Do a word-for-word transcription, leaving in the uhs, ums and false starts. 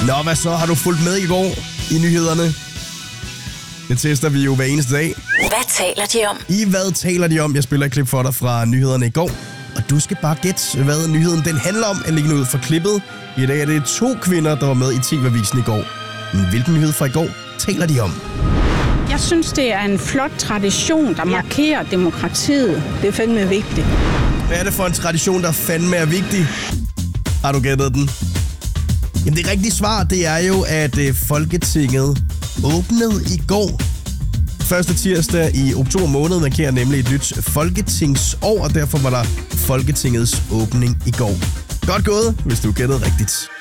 Nå, hvad så? Har du fulgt med i går i nyhederne? Det tester vi jo hver eneste dag. Hvad taler de om? I hvad taler de om? Jeg spiller et klip for dig fra nyhederne i går. Og du skal bare gætte, hvad nyheden den handler om, alene ud fra klippet. I dag er det to kvinder, der var med i T V-avisen i går. Men hvilken nyhed fra i går taler de om? Jeg synes, det er en flot tradition, der markerer demokratiet. Det er fandme vigtigt. Hvad er det for en tradition, der fandme er vigtig? Har du gættet den? Jamen det rigtige svar, det er jo, at øh, Folketinget åbnede i går. Første tirsdag i oktober måned markerer nemlig et nyt folketingsår, og derfor var der Folketingets åbning i går. Godt gået, hvis du gættede rigtigt.